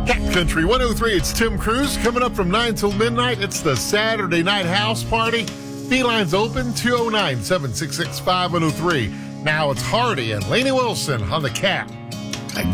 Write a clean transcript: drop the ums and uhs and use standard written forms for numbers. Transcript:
Cat Country 103, it's Tim Cruz. Coming up from 9 till midnight, it's the Saturday Night House Party. Felines open, 209-766-5103. Now it's Hardy and Lainey Wilson on the Cat.